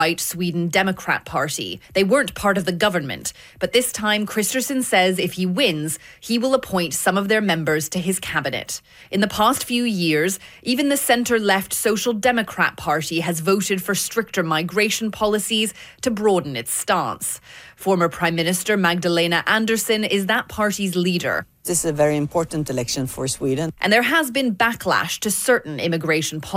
right Sweden Democrat Party. They weren't part of the government, but this time Kristersson says if he wins, he will appoint some of their members to his cabinet. In the past few years, even the centre-left Social Democrat Party has voted for stricter migration policies to broaden its stance. Former Prime Minister Magdalena Andersson is that party's leader. This is a very important election for Sweden. And there has been backlash to certain immigration policies.